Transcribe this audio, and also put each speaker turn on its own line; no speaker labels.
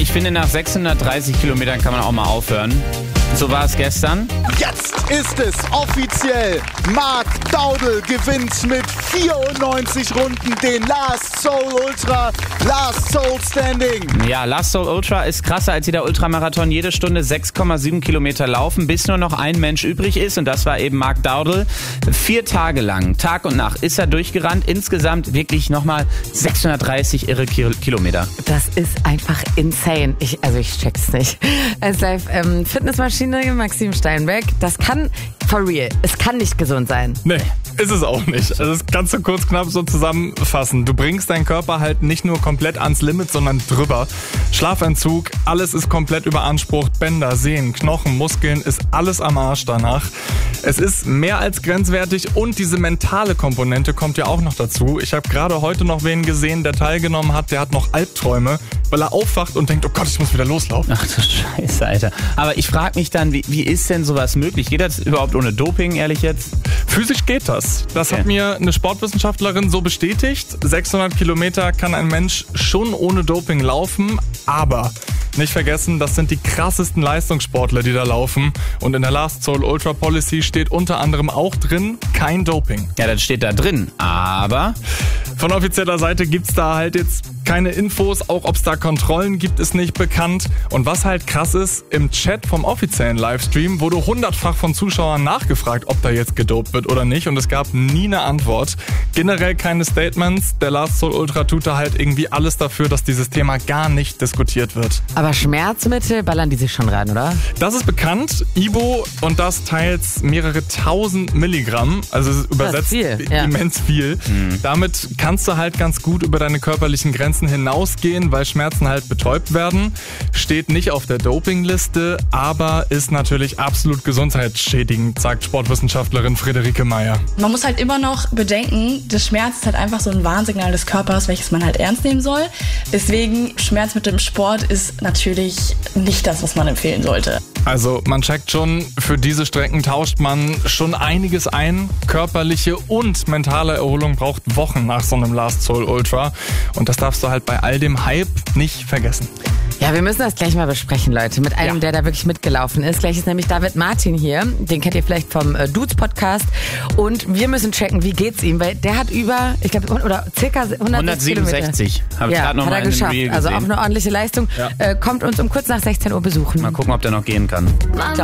Ich finde, nach 630 Kilometern kann man auch mal aufhören. So war es gestern.
Jetzt ist es offiziell. Mark Daudl gewinnt mit 94 Runden den Last Soul Ultra, Last Soul Standing.
Ja, Last Soul Ultra ist krasser als jeder Ultramarathon. Jede Stunde 6,7 Kilometer laufen, bis nur noch ein Mensch übrig ist. Und das war eben Mark Daudl. 4 Tage lang, Tag und Nacht, ist er durchgerannt. Insgesamt wirklich nochmal 630 irre Kilometer.
Das ist einfach insane. Ich check's nicht. Als Live-Fitnessmaschine Maxim Steinbeck, das kann, for real, es kann nicht gesund sein.
Nee, ist es auch nicht. Also das kannst du kurz knapp so zusammenfassen. Du bringst deinen Körper halt nicht nur komplett ans Limit, sondern drüber. Schlafentzug, alles ist komplett überansprucht. Bänder, Sehnen, Knochen, Muskeln, ist alles am Arsch danach. Es ist mehr als grenzwertig und diese mentale Komponente kommt ja auch noch dazu. Ich habe gerade heute noch wen gesehen, der teilgenommen hat, der hat noch Albträume, weil er aufwacht und denkt, oh Gott, ich muss wieder loslaufen.
Ach du Scheiße, Alter. Aber ich frage mich dann, wie ist denn sowas möglich? Geht das überhaupt ohne Doping, ehrlich jetzt?
Physisch geht das. Das hat mir eine Sportwissenschaftlerin so bestätigt. 600 Kilometer kann ein Mensch schon ohne Doping laufen, aber nicht vergessen, das sind die krassesten Leistungssportler, die da laufen. Und in der Last Soul Ultra Policy steht unter anderem auch drin, kein Doping.
Ja, das steht da drin, aber
von offizieller Seite gibt's da halt jetzt keine Infos, auch ob es da Kontrollen gibt, ist nicht bekannt. Und was halt krass ist, im Chat vom offiziellen Livestream wurde 100-fach von Zuschauern nachgefragt, ob da jetzt gedopt wird oder nicht. Und es gab nie eine Antwort. Generell keine Statements. Der Last Soul Ultra tut da halt irgendwie alles dafür, dass dieses Thema gar nicht diskutiert wird.
Aber Schmerzmittel ballern die sich schon rein, oder?
Das ist bekannt. Ibo und das teils mehrere 1000 Milligramm. Also übersetzt immens viel. Damit kannst du halt ganz gut über deine körperlichen Grenzen hinausgehen, weil Schmerzen halt betäubt werden. Steht nicht auf der Dopingliste, aber ist natürlich absolut gesundheitsschädigend, sagt Sportwissenschaftlerin Friederike Meyer.
Man muss halt immer noch bedenken, der Schmerz ist halt einfach so ein Warnsignal des Körpers, welches man halt ernst nehmen soll. Deswegen, Schmerz mit dem Sport ist natürlich nicht das, was man empfehlen sollte.
Also man checkt schon, für diese Strecken tauscht man schon einiges ein. Körperliche und mentale Erholung braucht Wochen nach so einem Last Soul Ultra. Und das darfst du halt bei all dem Hype nicht vergessen.
Ja, wir müssen das gleich mal besprechen, Leute, mit einem, der da wirklich mitgelaufen ist. Gleich ist nämlich David Martin hier, den kennt ihr vielleicht vom Dudes Podcast. Und wir müssen checken, wie geht's ihm, weil der hat über, ich glaube, oder circa
167. Habe ich gerade noch
hat
mal
er
in dem
geschafft.
Reel gesehen.
Also auch eine ordentliche Leistung. Kommt uns um kurz nach 16 Uhr besuchen.
Mal gucken, ob der noch gehen kann.